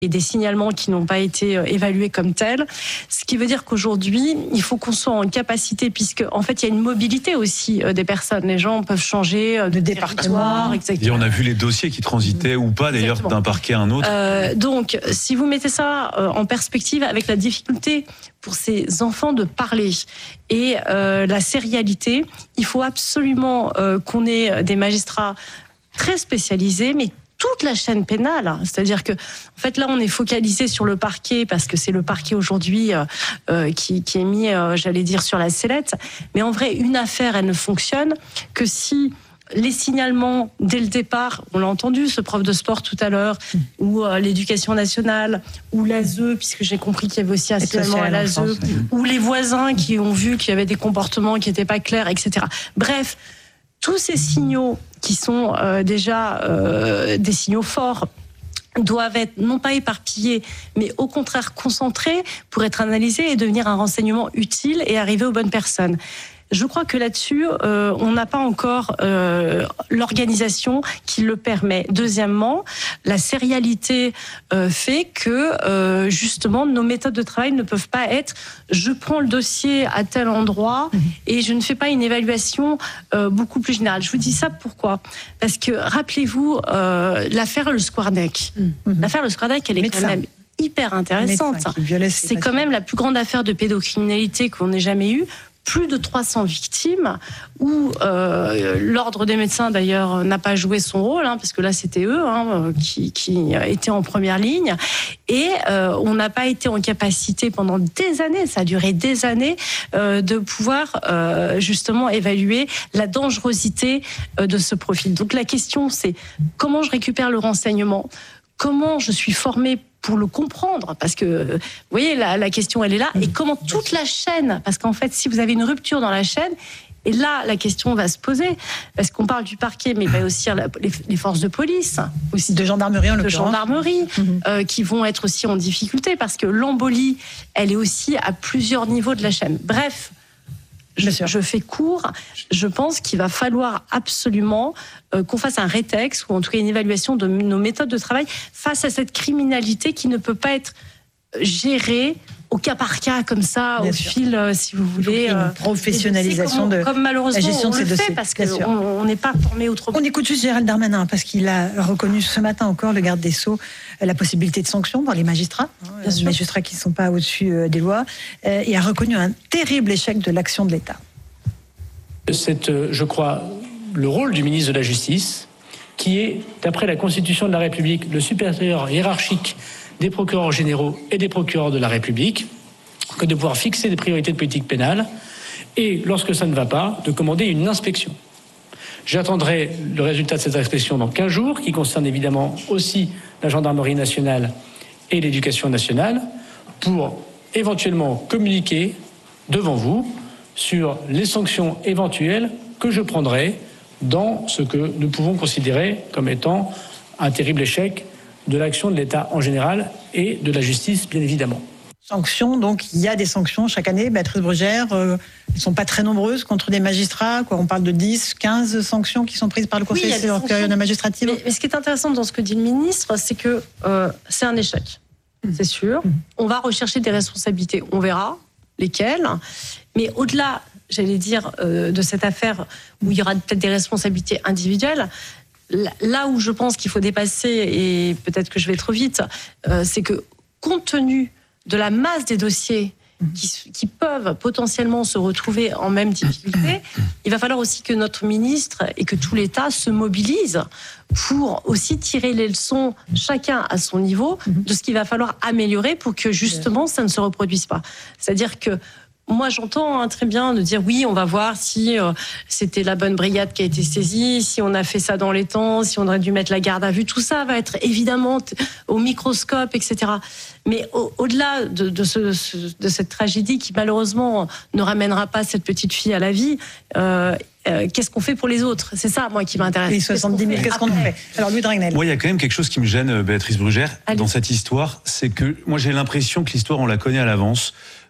et des signalements qui n'ont pas été évalués comme tels. Ce qui veut dire qu'aujourd'hui, il faut qu'on soit en capacité, puisque en fait, il y a une mobilité aussi des personnes. Les gens peuvent changer de département. Et on a vu les dossiers qui transitaient ou pas d'ailleurs d'un parquet à un autre. Donc, si vous mettez ça en perspective avec la difficulté pour ces enfants de parler et la sérialité, il faut absolument qu'on ait des magistrats très spécialisés, mais toute la chaîne pénale, c'est-à-dire que en fait là on est focalisé sur le parquet parce que c'est le parquet aujourd'hui qui est mis, j'allais dire, sur la sellette, mais en vrai une affaire elle ne fonctionne que si les signalements dès le départ, on l'a entendu, ce prof de sport tout à l'heure, ou l'éducation nationale, ou l'ASE, puisque j'ai compris qu'il y avait aussi un signalement à l'ASE, ou les voisins qui ont vu qu'il y avait des comportements qui n'étaient pas clairs, etc. Bref, tous ces signaux qui sont déjà des signaux forts doivent être non pas éparpillés, mais au contraire concentrés pour être analysés et devenir un renseignement utile et arriver aux bonnes personnes. Je crois que là-dessus, on n'a pas encore l'organisation qui le permet. Deuxièmement, la sérialité fait que justement nos méthodes de travail ne peuvent pas être je prends le dossier à tel endroit et je ne fais pas une évaluation beaucoup plus générale. Je vous dis ça pourquoi ? Parce que rappelez-vous l'affaire Le Squarneck. L'affaire Le Squarneck, elle est quand même hyper intéressante. C'est quand même la plus grande affaire de pédocriminalité qu'on ait jamais eue. Plus de 300 victimes, où l'ordre des médecins d'ailleurs n'a pas joué son rôle, parce que là c'était eux qui étaient en première ligne, et on n'a pas été en capacité pendant des années, ça a duré des années, de pouvoir justement évaluer la dangerosité de ce profil. Donc la question c'est comment je récupère le renseignement, comment je suis formée pour le comprendre, parce que, vous voyez, la question, elle est là. Et comment toute la chaîne, parce qu'en fait, si vous avez une rupture dans la chaîne, et là, la question va se poser, parce qu'on parle du parquet, mais il va y aussi les forces de police, aussi de gendarmerie en l'occurrence. De gendarmerie, qui vont être aussi en difficulté, parce que l'embolie, elle est aussi à plusieurs niveaux de la chaîne. Bref, je fais court. Je pense qu'il va falloir absolument qu'on fasse un rétex, ou en tout cas une évaluation de nos méthodes de travail face à cette criminalité qui ne peut pas être gérée au cas par cas comme ça, bien au sûr. Fil, si vous voulez. Une professionnalisation comme malheureusement la gestion on de ces le dossiers. fait parce qu'on n'est pas formé autrement. On écoute juste Gérald Darmanin parce qu'il a reconnu ce matin encore, le garde des Sceaux, la possibilité de sanctions dans les magistrats, les magistrats qui ne sont pas au-dessus des lois, et a reconnu un terrible échec de l'action de l'État. C'est, je crois, le rôle du ministre de la Justice, qui est, d'après la Constitution de la République, le supérieur hiérarchique des procureurs généraux et des procureurs de la République, que de pouvoir fixer des priorités de politique pénale et, lorsque ça ne va pas, de commander une inspection. J'attendrai le résultat de cette inspection dans 15 jours, qui concerne évidemment aussi la gendarmerie nationale et l'éducation nationale, pour éventuellement communiquer devant vous sur les sanctions éventuelles que je prendrai dans ce que nous pouvons considérer comme étant un terrible échec de l'action de l'État en général et de la justice, bien évidemment. Sanctions, donc il y a des sanctions chaque année. Béatrice Brugère, elles ne sont pas très nombreuses contre des magistrats. On parle de 10, 15 sanctions qui sont prises par le Conseil supérieur administratif. Mais ce qui est intéressant dans ce que dit le ministre, c'est que c'est un échec, c'est sûr. On va rechercher des responsabilités, on verra lesquelles. Mais au-delà, j'allais dire, de cette affaire où il y aura peut-être des responsabilités individuelles, là où je pense qu'il faut dépasser, et peut-être que je vais trop vite, c'est que compte tenu de la masse des dossiers qui peuvent potentiellement se retrouver en même difficulté, il va falloir aussi que notre ministre et que tout l'État se mobilisent pour aussi tirer les leçons, chacun à son niveau, de ce qu'il va falloir améliorer pour que justement ça ne se reproduise pas. C'est-à-dire que moi, j'entends très bien de dire oui, on va voir si c'était la bonne brigade qui a été saisie, si on a fait ça dans les temps, si on aurait dû mettre la garde à vue. Tout ça va être évidemment au microscope, etc. Mais au-delà de cette tragédie qui malheureusement ne ramènera pas cette petite fille à la vie, qu'est-ce qu'on fait pour les autres ? C'est ça, moi, qui m'intéresse. Les 70 000, qu'est-ce qu'on fait ? Alors, Louis Dragnel. Moi, il y a quand même quelque chose qui me gêne, Béatrice Brugère, dans cette histoire. C'est que moi, j'ai l'impression que l'histoire, on la connaît à l'avance.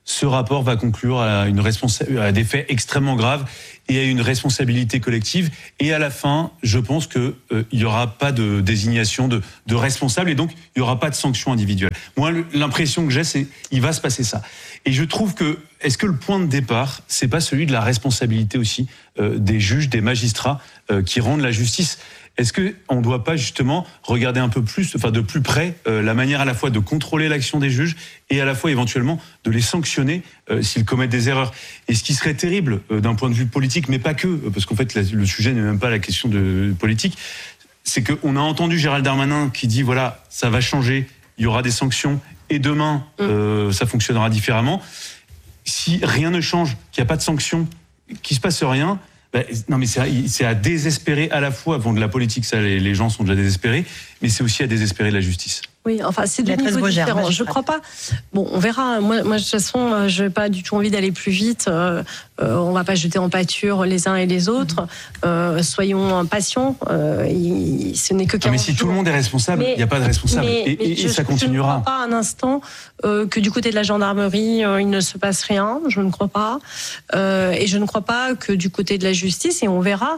ce rapport va conclure à des faits extrêmement graves et à une responsabilité collective. Et à la fin, je pense que il y aura pas de désignation de responsables et donc il y aura pas de sanctions individuelles. Moi, l'impression que j'ai, c'est il va se passer ça. Et je trouve que est-ce que le point de départ, c'est pas celui de la responsabilité aussi des juges, des magistrats qui rendent la justice? Est-ce qu'on ne doit pas justement regarder un peu plus, de plus près, la manière à la fois de contrôler l'action des juges et à la fois éventuellement de les sanctionner s'ils commettent des erreurs? Et ce qui serait terrible d'un point de vue politique, mais pas que, parce qu'en fait le sujet n'est même pas la question de politique, c'est qu'on a entendu Gérald Darmanin qui dit voilà, ça va changer, il y aura des sanctions et demain ça fonctionnera différemment. Si rien ne change, qu'il n'y a pas de sanctions, qu'il ne se passe rien, non mais c'est à désespérer à la fois. Bon, de la politique, ça les gens sont déjà désespérés, mais c'est aussi à désespérer de la justice. Oui, enfin, c'est deux niveaux différents. Je crois pas. Bon, on verra. Moi, de toute façon, je n'ai pas du tout envie d'aller plus vite. On va pas jeter en pâture les uns et les autres. Soyons patients. Ce n'est que 40 mais si tout le monde est responsable, il n'y a pas de responsable. Et ça continuera. Je ne crois pas un instant que du côté de la gendarmerie, il ne se passe rien. Je ne crois pas. Et je ne crois pas que du côté de la justice, et on verra,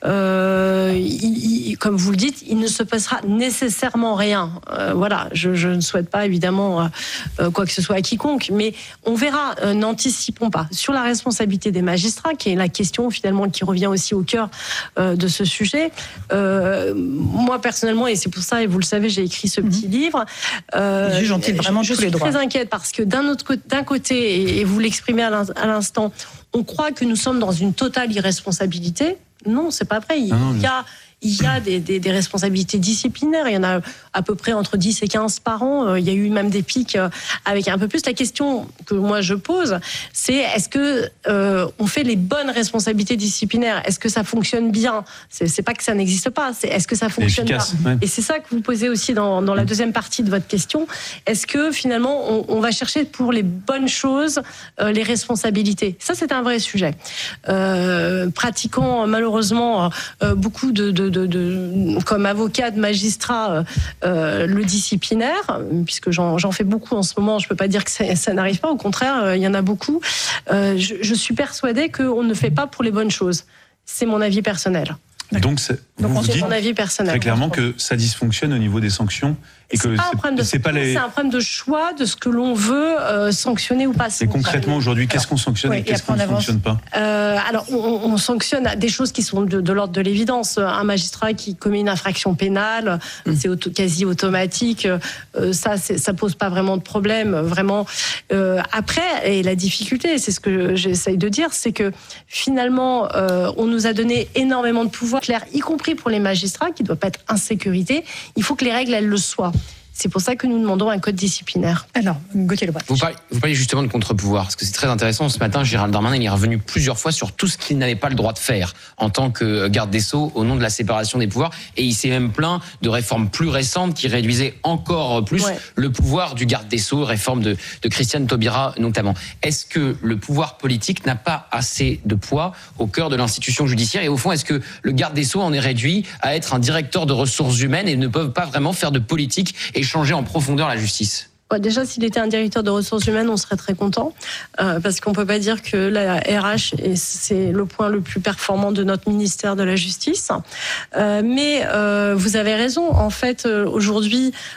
comme vous le dites, il ne se passera nécessairement rien. Voilà. Je ne souhaite pas évidemment quoi que ce soit à quiconque, mais on verra, n'anticipons pas. Sur la responsabilité des magistrats, qui est la question finalement qui revient aussi au cœur de ce sujet, moi personnellement, et c'est pour ça, et vous le savez, j'ai écrit ce petit livre, je suis très inquiète parce que d'un côté, et vous l'exprimez à l'instant, on croit que nous sommes dans une totale irresponsabilité. Non, c'est pas vrai. Il y a des responsabilités disciplinaires. Il y en a à peu près entre 10 et 15 par an. Il y a eu même des pics avec un peu plus. La question que moi je pose, c'est est-ce que on fait les bonnes responsabilités disciplinaires? Est-ce que ça fonctionne bien? C'est pas que ça n'existe pas. C'est est-ce que ça fonctionne bien? Ouais. Et c'est ça que vous posez aussi dans la deuxième partie de votre question. Est-ce que finalement on va chercher pour les bonnes choses les responsabilités? Ça, c'est un vrai sujet. Pratiquant malheureusement beaucoup comme avocat de magistrat le disciplinaire, puisque j'en fais beaucoup en ce moment, je peux pas dire que ça n'arrive pas, au contraire, il y en a beaucoup. Je suis persuadée qu'on ne fait pas pour les bonnes choses. C'est mon avis personnel. Donc vous dites mon avis personnel, très clairement que ça dysfonctionne au niveau des sanctions et que c'est un problème de choix de ce que l'on veut sanctionner ou pas. Et concrètement aujourd'hui, qu'est-ce qu'on sanctionne et qu'est-ce qu'on ne sanctionne pas? Alors on sanctionne des choses qui sont de l'ordre de l'évidence. Un magistrat qui commet une infraction pénale, c'est quasi automatique. Ça pose pas vraiment de problème, vraiment. Après, et la difficulté, c'est ce que j'essaye de dire, c'est que finalement on nous a donné énormément de pouvoir clair, y compris pour les magistrats, qui ne doivent pas être insécurité. Il faut que les règles, elles le soient. C'est pour ça que nous demandons un code disciplinaire. Alors, Gauthier Lebret. Vous parlez justement de contre-pouvoir, parce que c'est très intéressant. Ce matin, Gérald Darmanin il est revenu plusieurs fois sur tout ce qu'il n'avait pas le droit de faire en tant que garde des Sceaux au nom de la séparation des pouvoirs. Et il s'est même plaint de réformes plus récentes qui réduisaient encore plus le pouvoir du garde des Sceaux, réforme de Christiane Taubira notamment. Est-ce que le pouvoir politique n'a pas assez de poids au cœur de l'institution judiciaire? Et au fond, est-ce que le garde des Sceaux en est réduit à être un directeur de ressources humaines et ne peuvent pas vraiment faire de politique et changer en profondeur la justice? Déjà, s'il était un directeur de ressources humaines, on serait très content, parce qu'on peut pas dire que la RH, c'est le point le plus performant de notre ministère de la Justice. Mais vous avez raison, en fait, aujourd'hui,